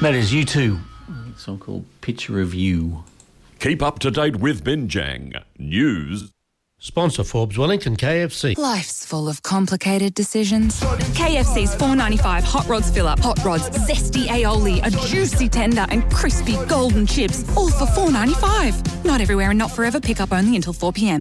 Matters, you too. Song called Picture of You. Keep up to date with Binjang News. Sponsor Forbes Wellington KFC. Life's full of complicated decisions. KFC's $4.95 Hot Rods Fill-Up, Hot Rods, zesty aioli, a juicy tender and crispy golden chips, all for $4.95. Not everywhere and not forever. Pick up only until 4 p.m.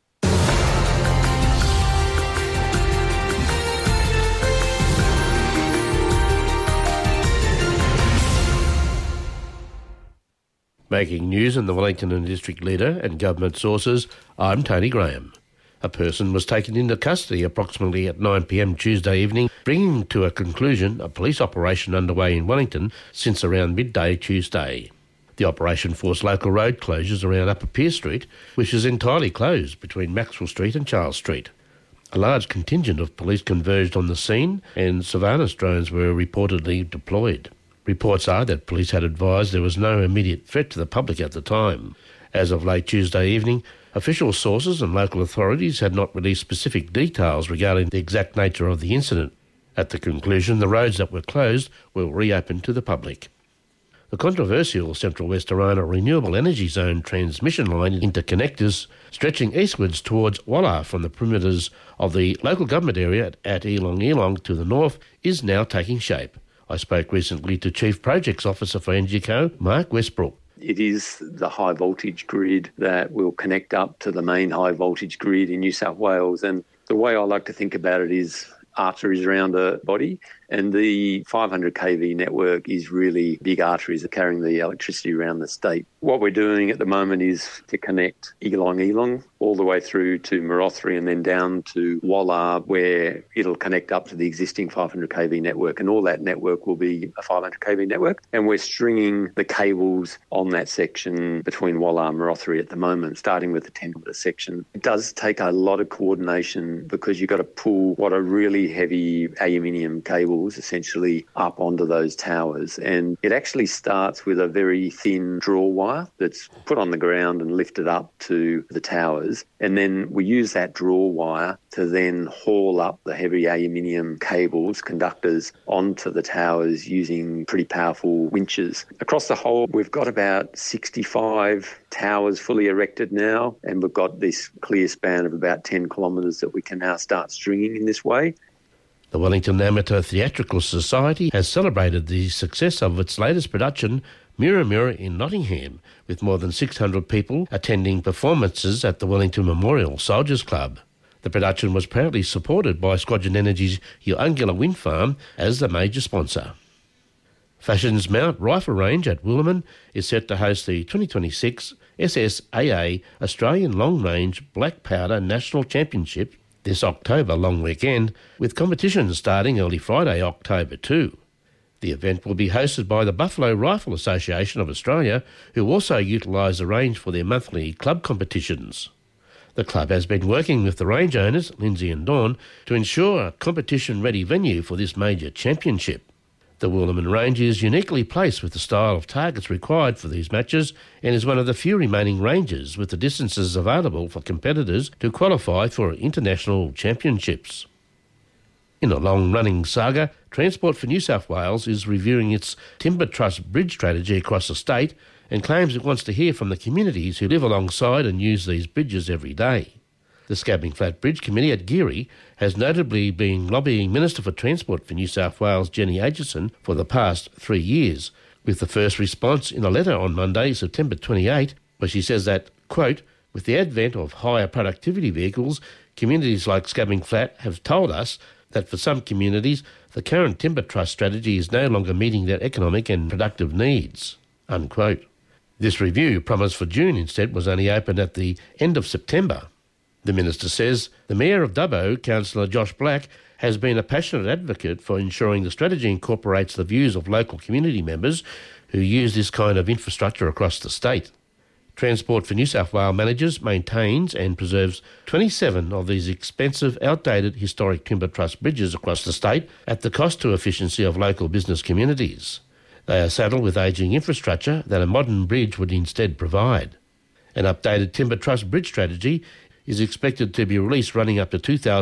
Making news in the Wellington and District Leader and government sources, I'm Tony Graham. A person was taken into custody approximately at 9 p.m. Tuesday evening, bringing to a conclusion a police operation underway in Wellington since around midday Tuesday. The operation forced local road closures around Upper Pearce Street, which is entirely closed between Maxwell Street and Charles Street. A large contingent of police converged on the scene and surveillance drones were reportedly deployed. Reports are that police had advised there was no immediate threat to the public at the time. As of late Tuesday evening, official sources and local authorities had not released specific details regarding the exact nature of the incident. At the conclusion, the roads that were closed will reopen to the public. The controversial Central West Orana Renewable Energy Zone transmission line interconnectors stretching eastwards towards Walla from the perimeters of the local government area at Eelong to the north is now taking shape. I spoke recently to Chief Projects Officer for EnergyCo, Mark Westbrook. It is the high voltage grid that will connect up to the main high voltage grid in New South Wales. And the way I like to think about it is arteries around a body, and the 500 kV network is really big arteries carrying the electricity around the state. What we're doing at the moment is to connect Eelong all the way through to Marothry and then down to Walla, where it'll connect up to the existing 500 kV network, and all that network will be a 500 kV network. And we're stringing the cables on that section between Walla and Marothry at the moment, starting with the 10-kilometre section. It does take a lot of coordination because you've got to pull what are really heavy aluminium cables essentially up onto those towers. And it actually starts with a very thin draw wire that's put on the ground and lifted up to the towers. And then we use that draw wire to then haul up the heavy aluminium cables, conductors, onto the towers using pretty powerful winches. Across the whole, we've got about 65 towers fully erected now, and we've got this clear span of about 10 kilometres that we can now start stringing in this way. The Wellington Amateur Theatrical Society has celebrated the success of its latest production, Mirror Mirror in Nottingham, with more than 600 people attending performances at the Wellington Memorial Soldiers Club. The production was proudly supported by Squadron Energy's Uungula Wind Farm as the major sponsor. Fashion's Mount Rifle Range at Williman is set to host the 2026 SSAA Australian Long Range Black Powder National Championship this October long weekend, with competitions starting early Friday, October 2. The event will be hosted by the Buffalo Rifle Association of Australia, who also utilise the range for their monthly club competitions. The club has been working with the range owners, Lindsay and Dawn, to ensure a competition-ready venue for this major championship. The Williman Range is uniquely placed with the style of targets required for these matches and is one of the few remaining ranges with the distances available for competitors to qualify for international championships. In a long-running saga, Transport for New South Wales is reviewing its Timber Trust bridge strategy across the state and claims it wants to hear from the communities who live alongside and use these bridges every day. The Scabbing Flat Bridge Committee at Geary has notably been lobbying Minister for Transport for New South Wales, Jenny Aitchison, for the past 3 years, with the first response in a letter on Monday, September 28, where she says that, quote, with the advent of higher productivity vehicles, communities like Scabbing Flat have told us that for some communities, the current Timber Trust strategy is no longer meeting their economic and productive needs, unquote. This review, promised for June instead, was only opened at the end of September. The Minister says the Mayor of Dubbo, Councillor Josh Black, has been a passionate advocate for ensuring the strategy incorporates the views of local community members who use this kind of infrastructure across the state. Transport for New South Wales manages, maintains and preserves 27 of these expensive, outdated historic Timber Trust bridges across the state at the cost to efficiency of local business communities. They are saddled with ageing infrastructure that a modern bridge would instead provide. An updated Timber Trust bridge strategy is expected to be released running up to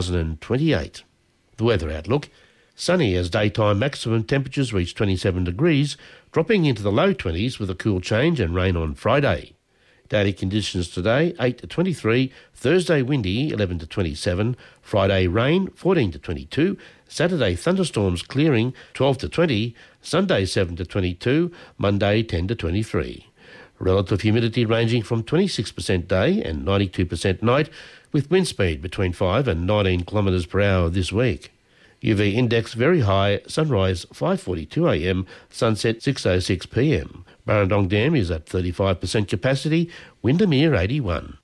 2028. The weather outlook: sunny as daytime maximum temperatures reach 27 degrees, dropping into the low 20s with a cool change and rain on Friday. Daily conditions today, 8 to 23, Thursday windy, 11 to 27, Friday rain, 14 to 22, Saturday thunderstorms clearing, 12 to 20, Sunday 7 to 22, Monday 10 to 23. Relative humidity ranging from 26% day and 92% night, with wind speed between 5 and 19 kilometres per hour this week. UV index very high, sunrise 5:42am, sunset 6:06pm. Burrendong Dam is at 35% capacity, Windermere 81.